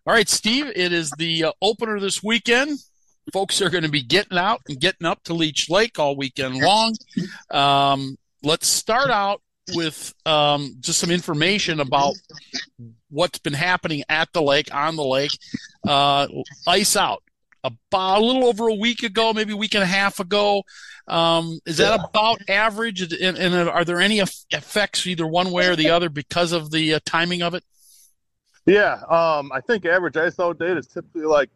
All right, Steve, it is the opener this weekend. Folks are going to be getting out and getting up to Leech Lake all weekend long. Let's start out with just some information about what's been happening at the lake, on the lake. Ice out. About a little over a week ago, maybe a week and a half ago. Is that about average? And are there any effects either one way or the other because of the timing of it? Yeah, I think average ice out date is typically like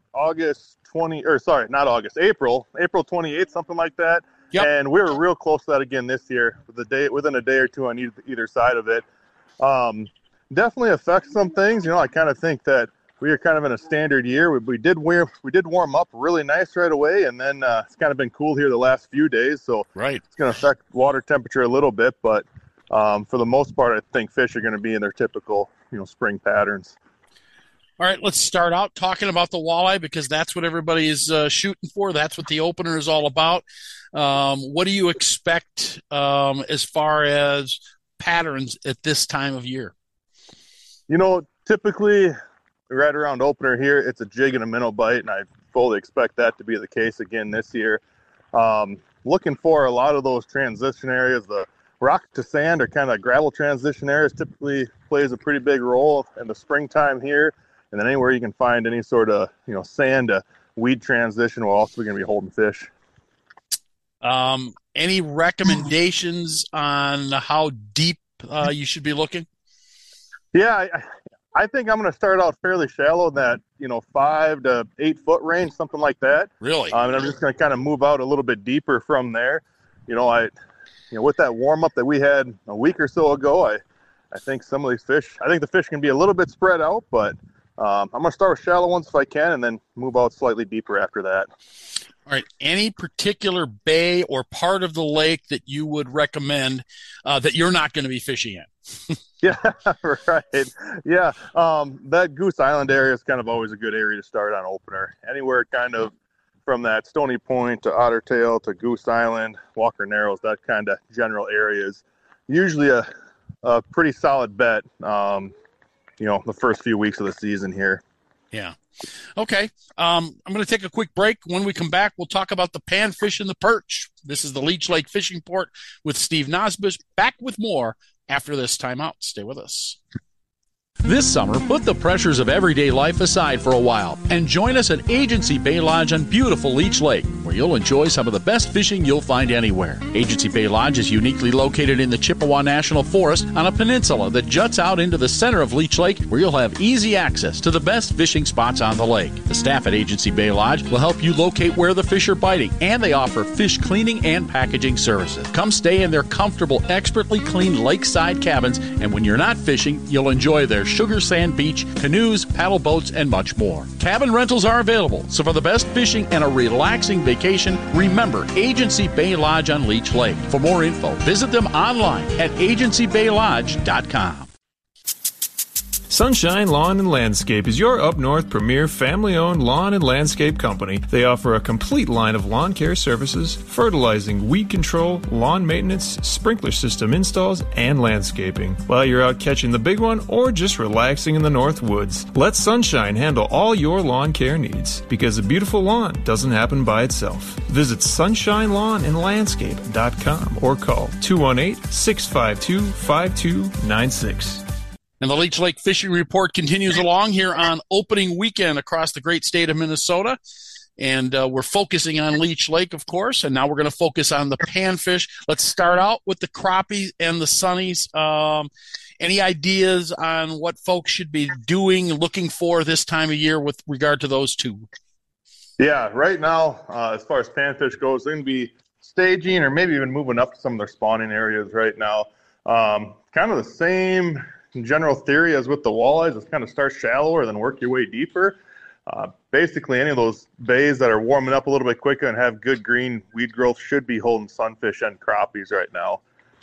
April 28th, something like that. Yep. And we were real close to that again this year, within a day or two on either side of it. Definitely affects some things. I kind of think that we are kind of in a standard year. We did warm up really nice right away, and then it's kind of been cool here the last few days. So right, it's going to affect water temperature a little bit, but for the most part, I think fish are going to be in their typical spring patterns. All right, let's start out talking about the walleye because that's what everybody is shooting for. That's what the opener is all about. What do you expect as far as patterns at this time of year? Typically right around opener here, it's a jig and a minnow bite, and I fully expect that to be the case again this year. Looking for a lot of those transition areas. The rock to sand or kind of gravel transition areas typically plays a pretty big role in the springtime here. And then anywhere you can find any sort of, sand to weed transition, we're also going to be holding fish. Any recommendations on how deep you should be looking? Yeah, I think I'm going to start out fairly shallow in that, 5 to 8 foot range, something like that. Really? And I'm just going to kind of move out a little bit deeper from there. With that warm up that we had a week or so ago, I think some of these fish, I think the fish can be a little bit spread out, but I'm going to start with shallow ones if I can and then move out slightly deeper after that. All right. Any particular bay or part of the lake that you would recommend that you're not going to be fishing in? Yeah, right. Yeah, that Goose Island area is kind of always a good area to start on opener. Anywhere kind of from that Stony Point to Otter Tail to Goose Island, Walker Narrows, that kind of general area is usually a pretty solid bet, the first few weeks of the season here. Yeah. Okay. I'm going to take a quick break. When we come back, we'll talk about the panfish and the perch. This is the Leech Lake Fishing Port with Steve Nosbush. Back with more after this timeout. Stay with us. This summer, put the pressures of everyday life aside for a while and join us at Agency Bay Lodge on beautiful Leech Lake, where you'll enjoy some of the best fishing you'll find anywhere. Agency Bay Lodge is uniquely located in the Chippewa National Forest on a peninsula that juts out into the center of Leech Lake, where you'll have easy access to the best fishing spots on the lake. The staff at Agency Bay Lodge will help you locate where the fish are biting, and they offer fish cleaning and packaging services. Come stay in their comfortable, expertly cleaned lakeside cabins, and when you're not fishing, you'll enjoy their Sugar Sand Beach, canoes, paddle boats, and much more. Cabin rentals are available, so for the best fishing and a relaxing vacation, remember Agency Bay Lodge on Leech Lake. For more info, visit them online at agencybaylodge.com. Sunshine Lawn and Landscape is your up north premier family-owned lawn and landscape company. They offer a complete line of lawn care services, fertilizing, weed control, lawn maintenance, sprinkler system installs, and landscaping. While you're out catching the big one or just relaxing in the north woods, let Sunshine handle all your lawn care needs, because a beautiful lawn doesn't happen by itself. Visit sunshine.lawnandlandscape.com or call 218-652-5296. And the Leech Lake Fishing Report continues along here on opening weekend across the great state of Minnesota. And we're focusing on Leech Lake, of course, and now we're going to focus on the panfish. Let's start out with the crappie and the sunnies. Any ideas on what folks should be doing, looking for this time of year with regard to those two? Yeah, right now, as far as panfish goes, they're going to be staging or maybe even moving up to some of their spawning areas right now. Kind of the same general theory as with the walleyes is kind of start shallower, then work your way deeper. Basically, any of those bays that are warming up a little bit quicker and have good green weed growth should be holding sunfish and crappies right now.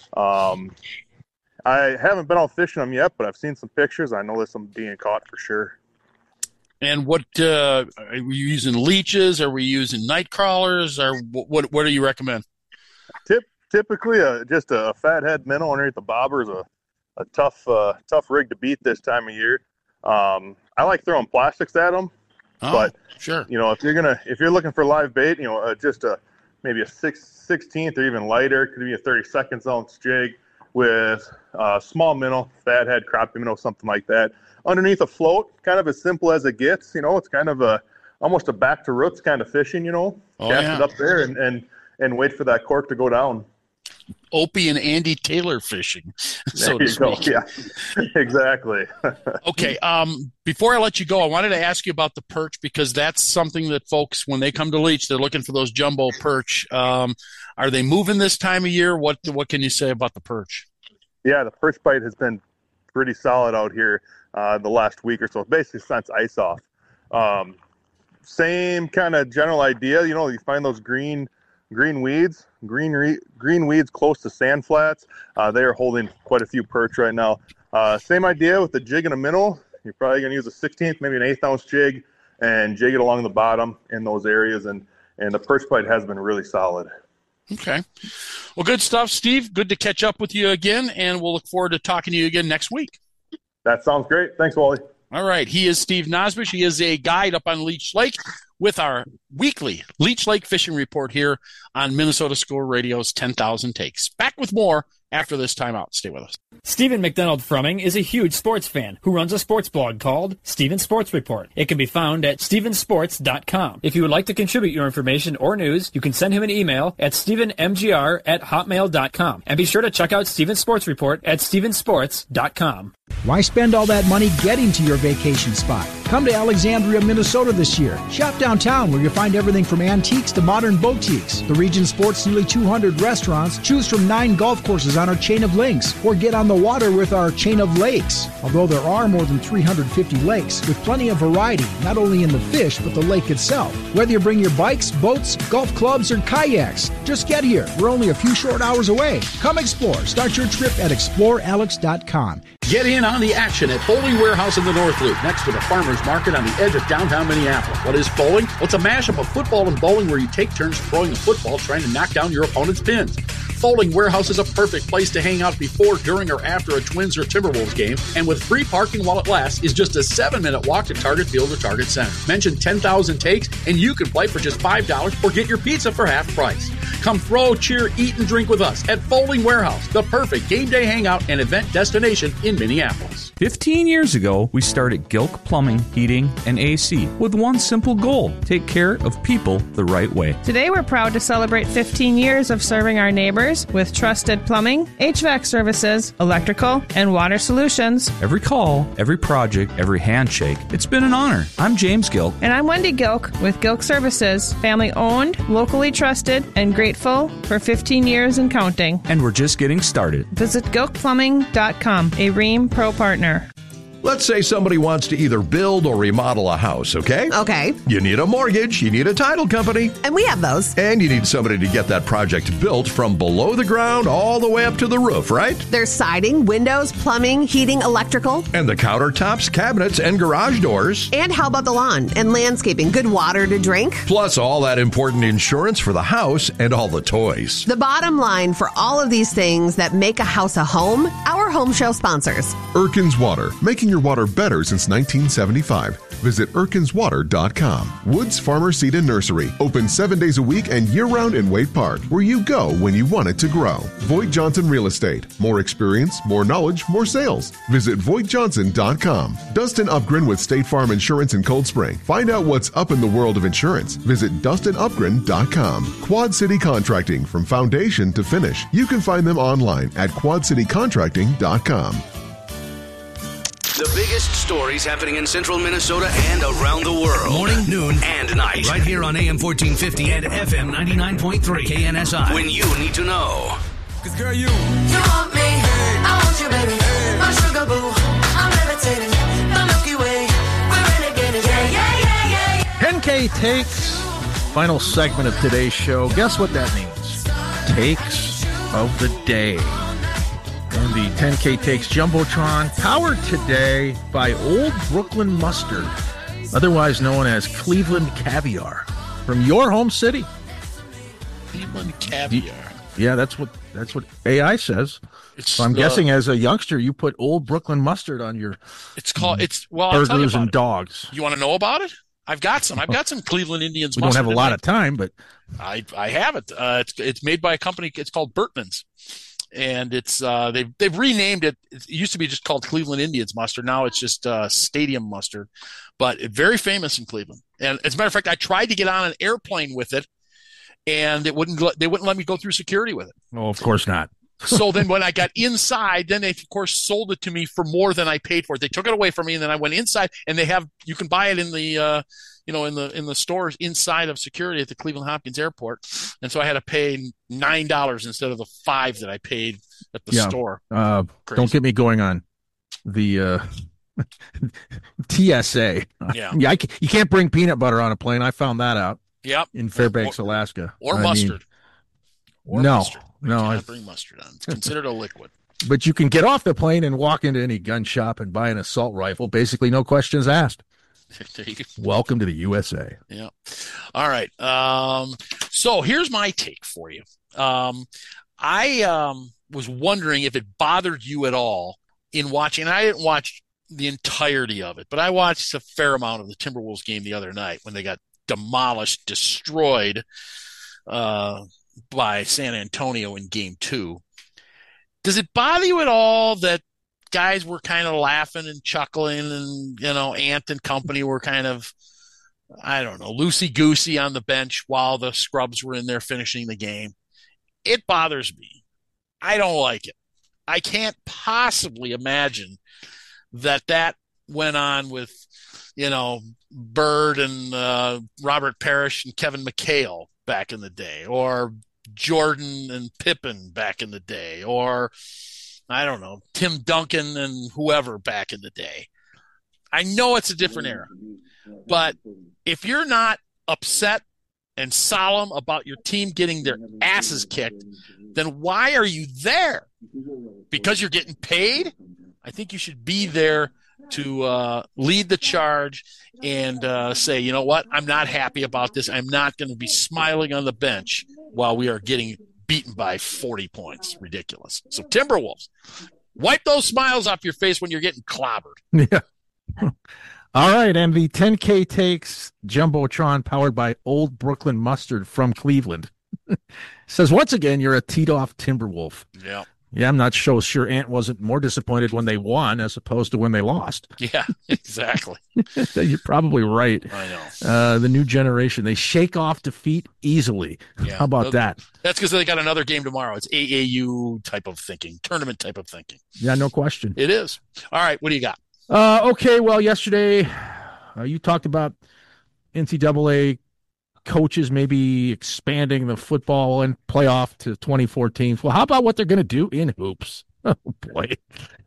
I haven't been out fishing them yet, but I've seen some pictures. I know there's some being caught for sure. And what are we using? Leeches? Are we using night crawlers? Or what do you recommend? Typically, just a fathead minnow underneath the bobber is a tough rig to beat this time of year. I like throwing plastics at them. Oh, but sure. If you're looking for live bait, just maybe a 16th or even lighter, it could be a 32nd ounce jig with small minnow, fathead, crappie minnow, something like that. Underneath a float, kind of as simple as it gets. It's kind of almost a back to roots kind of fishing. Cast it up there and wait for that cork to go down. Opie and Andy Taylor fishing, so to speak. Yeah, exactly. Okay. Before I let you go, I wanted to ask you about the perch, because that's something that folks, when they come to Leech, they're looking for those jumbo perch. Are they moving this time of year? What can you say about the perch? Yeah, the perch bite has been pretty solid out here the last week or so, basically since ice off. Same kind of general idea. You find those green weeds close to sand flats. They are holding quite a few perch right now. Same idea with the jig and a minnow. You're probably going to use a 16th, maybe an 1/8 ounce jig, and jig it along the bottom in those areas. And the perch bite has been really solid. Okay. Well, good stuff, Steve. Good to catch up with you again, and we'll look forward to talking to you again next week. That sounds great. Thanks, Wally. All right. He is Steve Nosbush. He is a guide up on Leech Lake with our weekly Leech Lake fishing report here on Minnesota School Radio's 10,000 Takes. Back with more after this timeout. Stay with us. Stephen McDonald Frumming is a huge sports fan who runs a sports blog called Stephen Sports Report. It can be found at stephensports.com. If you would like to contribute your information or news, you can send him an email at stephenmgr@hotmail.com. And be sure to check out Stephen Sports Report at stephensports.com. Why spend all that money getting to your vacation spot? Come to Alexandria, Minnesota this year. Shop downtown where you'll find everything from antiques to modern boutiques. The region sports nearly 200 restaurants. Choose from 9 golf courses on our chain of links, or get on the water with our chain of lakes. Although there are more than 350 lakes, with plenty of variety, not only in the fish, but the lake itself. Whether you bring your bikes, boats, golf clubs, or kayaks, just get here. We're only a few short hours away. Come explore. Start your trip at explorealex.com. Get in on the action at Bowling Warehouse in the North Loop, next to the Farmers Market on the edge of downtown Minneapolis. What is bowling? Well, it's a mashup of football and bowling where you take turns throwing a football trying to knock down your opponent's pins. Bowling Warehouse is a perfect place to hang out before, during, or after a Twins or Timberwolves game, and with free parking while it lasts, is just a 7-minute walk to Target Field or Target Center. Mention 10,000 Takes, and you can play for just $5 or get your pizza for half price. Come throw, cheer, eat, and drink with us at Bowling Warehouse, the perfect game day hangout and event destination in Minneapolis. 15 years ago, we started Gilk Plumbing, Heating, and AC with one simple goal: take care of people the right way. Today, we're proud to celebrate 15 years of serving our neighbors with trusted plumbing, HVAC services, electrical, and water solutions. Every call, every project, every handshake, it's been an honor. I'm James Gilk. And I'm Wendy Gilk with Gilk Services, family owned, locally trusted, and grateful for 15 years and counting. And we're just getting started. Visit gilkplumbing.com, a Rheem Pro partner. Let's say somebody wants to either build or remodel a house, okay? Okay. You need a mortgage, you need a title company. And we have those. And you need somebody to get that project built from below the ground all the way up to the roof, right? There's siding, windows, plumbing, heating, electrical. And the countertops, cabinets, and garage doors. And how about the lawn and landscaping? Good water to drink. Plus all that important insurance for the house and all the toys. The bottom line for all of these things that make a house a home, our home show sponsors. Erkins Water, making your water better since 1975. Visit erkinswater.com. Woods Farmer Seed and Nursery, open 7 days a week and year-round in Waite Park, where you go when you want it to grow. Voigt Johnson Real Estate, more experience, more knowledge, more sales. Visit voigtjohnson.com. Dustin Upgren with State Farm Insurance in Cold Spring. Find out what's up in the world of insurance. Visit dustinupgren.com. Quad City Contracting, from foundation to finish. You can find them online at quadcitycontracting.com. The biggest stories happening in central Minnesota and around the world. Morning, noon, and night. Right here on AM 1450 and FM 99.3 KNSI. When you need to know. Because, girl, you want me. I want you, baby. My sugar boo. I'm levitating. The Milky Way. We're renegading. Yeah. 10K Takes. Final segment of today's show. Guess what that means? Takes of the day. And the 10K Takes Jumbotron, powered today by Old Brooklyn Mustard, otherwise known as Cleveland Caviar, from your home city. Cleveland Caviar. Yeah, that's what AI says. So I'm guessing as a youngster, you put Old Brooklyn mustard on your burgers and dogs. You want to know about it? I've got some Cleveland Indians we mustard. We don't have a lot of time, but I have it. It's made by a company. It's called Bertman's. And it's they've renamed it. It used to be just called Cleveland Indians mustard. Now it's just Stadium mustard, but it's very famous in Cleveland. And as a matter of fact, I tried to get on an airplane with it, and they wouldn't let me go through security with it. Oh, of course not. So then when I got inside, then they of course sold it to me for more than I paid for it. They took it away from me, and then I went inside, and you can buy it in the in the stores inside of security at the Cleveland Hopkins Airport. And so I had to pay $9 instead of the $5 that I paid at the store. Don't get me going on the TSA. Yeah, you can't bring peanut butter on a plane. I found that out. Yep. In Fairbanks, Alaska. Or mustard. Mustard. No, I can't bring mustard on. It's considered a liquid. But you can get off the plane and walk into any gun shop and buy an assault rifle. Basically, no questions asked. Welcome to the USA. Yeah. All right. So here's my take for you. I was wondering if it bothered you at all in watching. And I didn't watch the entirety of it, but I watched a fair amount of the Timberwolves game the other night when they got demolished, destroyed by San Antonio in Game 2. Does it bother you at all that guys were kind of laughing and chuckling, and Ant and company were kind of, I don't know, loosey-goosey on the bench while the scrubs were in there finishing the game? It bothers me. I don't like it. I can't possibly imagine that went on with, Bird and Robert Parrish and Kevin McHale back in the day, or Jordan and Pippen back in the day, or I don't know, Tim Duncan and whoever back in the day. I know it's a different era, but if you're not upset and solemn about your team getting their asses kicked, then why are you there? Because you're getting paid? I think you should be there to lead the charge and say, you know what, I'm not happy about this. I'm not going to be smiling on the bench while we are getting beaten by 40 points. Ridiculous. So Timberwolves, wipe those smiles off your face when you're getting clobbered. Yeah. All right, and the 10K takes Jumbotron powered by Old Brooklyn Mustard from Cleveland says, once again, you're a teed-off Timberwolf. Yeah. Yeah, I'm not so sure Ant wasn't more disappointed when they won as opposed to when they lost. Yeah, exactly. You're probably right. I know. The new generation, they shake off defeat easily. Yeah. How about that? That's because they got another game tomorrow. It's AAU type of thinking, tournament type of thinking. Yeah, no question. It is. All right, what do you got? Okay, well, yesterday you talked about NCAA coaches maybe expanding the football and playoff to 2014. Well, how about what they're going to do in hoops? Oh, boy.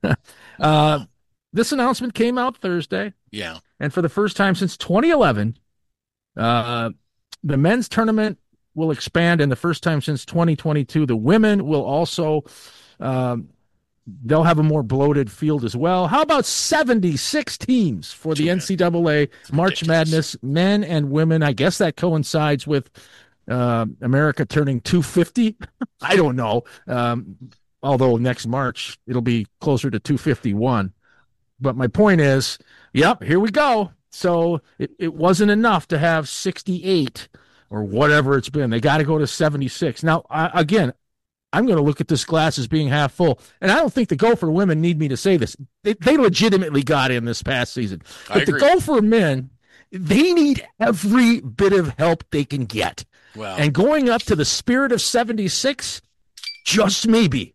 This announcement came out Thursday. Yeah. And for the first time since 2011, the men's tournament will expand, and the first time since 2022, the women will also they'll have a more bloated field as well. How about 76 teams for the NCAA March Madness, men and women? I guess that coincides with America turning 250. I don't know. Although next March it'll be closer to 251. But my point is, yep, here we go. So it wasn't enough to have 68 or whatever it's been. They got to go to 76. Now, again, I'm going to look at this glass as being half full. And I don't think the Gopher women need me to say this. They legitimately got in this past season. But the Gopher men, they need every bit of help they can get. Wow. And going up to the Spirit of 76, just maybe,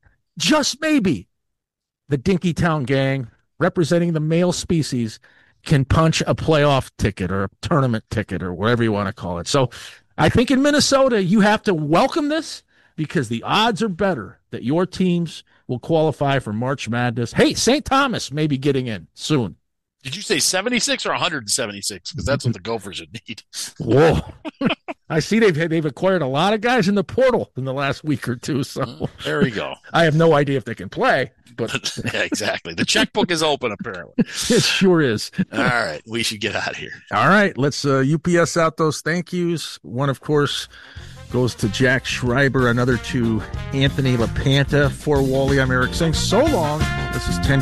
the Dinkytown gang, representing the male species, can punch a playoff ticket or a tournament ticket or whatever you want to call it. So I think in Minnesota, you have to welcome this, because the odds are better that your teams will qualify for March Madness. Hey, St. Thomas may be getting in soon. Did you say 76 or 176? Because that's what the Gophers would need. Whoa. I see they've acquired a lot of guys in the portal in the last week or two. So there we go. I have no idea if they can play. But yeah, exactly. The checkbook is open, apparently. It sure is. All right. We should get out of here. All right. Let's UPS out those thank yous. One, of course, goes to Jack Schreiber, another to Anthony LaPanta. For Wally, I'm Eric saying so long. This is 10